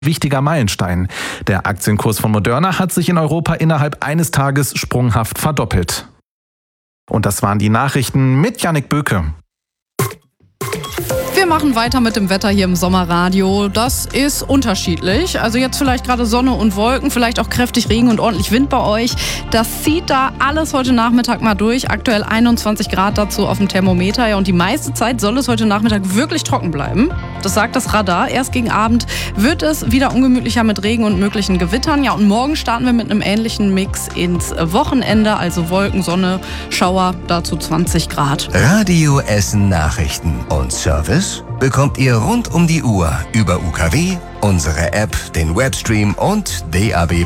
Wichtiger Meilenstein. Der Aktienkurs von Moderna hat sich in Europa innerhalb eines Tages sprunghaft verdoppelt. Und das waren die Nachrichten mit Jannik Böke. Wir machen weiter mit dem Wetter hier im Sommerradio. Das ist unterschiedlich. Also jetzt vielleicht gerade Sonne und Wolken, vielleicht auch kräftig Regen und ordentlich Wind bei euch. Das zieht da alles heute Nachmittag mal durch. Aktuell 21 Grad dazu auf dem Thermometer. Ja, und die meiste Zeit soll es heute Nachmittag wirklich trocken bleiben. Das sagt das Radar. Erst gegen Abend wird es wieder ungemütlicher mit Regen und möglichen Gewittern. Ja, und morgen starten wir mit einem ähnlichen Mix ins Wochenende. Also Wolken, Sonne, Schauer, dazu 20 Grad. Radio Essen Nachrichten und Service bekommt ihr rund um die Uhr über UKW, unsere App, den Webstream und DAB+.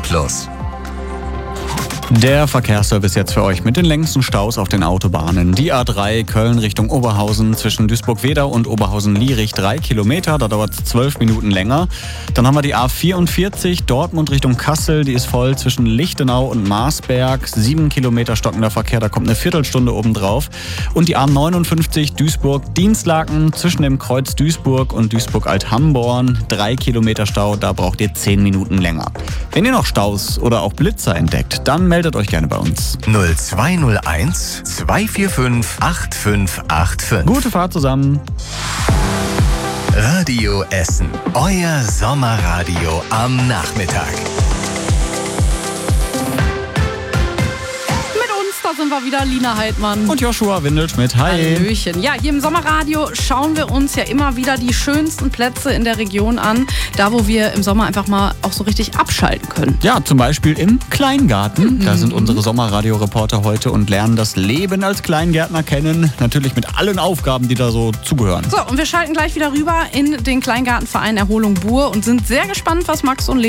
Der Verkehrsservice jetzt für euch mit den längsten Staus auf den Autobahnen. Die A3 Köln Richtung Oberhausen zwischen Duisburg-Wedau und Oberhausen-Lierich 3 Kilometer, da dauert es 12 Minuten länger. Dann haben wir die A44 Dortmund Richtung Kassel, die ist voll zwischen Lichtenau und Marsberg. 7 Kilometer stockender Verkehr, da kommt eine Viertelstunde obendrauf. Und die A59 Duisburg-Dienstlaken zwischen dem Kreuz Duisburg und Duisburg-Alt-Hamborn. 3 Kilometer Stau, da braucht ihr 10 Minuten länger. Wenn ihr noch Staus oder auch Blitzer entdeckt, dann meldet euch gerne bei uns. 0201 245 8585. Gute Fahrt zusammen. Radio Essen, euer Sommerradio am Nachmittag. Da sind wir wieder, Lina Heidmann. Und Joshua Windelschmidt. Hi. Hallöchen. Ja, hier im Sommerradio schauen wir uns ja immer wieder die schönsten Plätze in der Region an. Da, wo wir im Sommer einfach mal auch so richtig abschalten können. Ja, zum Beispiel im Kleingarten. Da sind unsere Sommerradio-Reporter heute und lernen das Leben als Kleingärtner kennen. Natürlich mit allen Aufgaben, die da so zugehören. So, und wir schalten gleich wieder rüber in den Kleingartenverein Erholung Buhr und sind sehr gespannt, was Max und